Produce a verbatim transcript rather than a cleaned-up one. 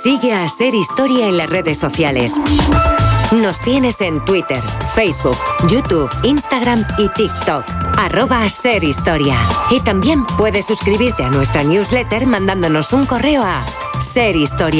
Sigue a Ser Historia en las redes sociales. Nos tienes en Twitter, Facebook, YouTube, Instagram y TikTok. Arroba Ser Historia. Y también puedes suscribirte a nuestra newsletter mandándonos un correo a serhistoria